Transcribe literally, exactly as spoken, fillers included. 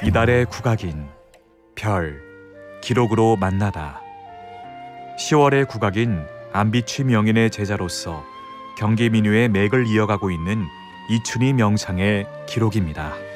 이달의 국악인 별 기록으로 만나다. 시월의 국악인 안비취 명인의 제자로서 경기 민요의 맥을 이어가고 있는 이춘희 명창의 기록입니다.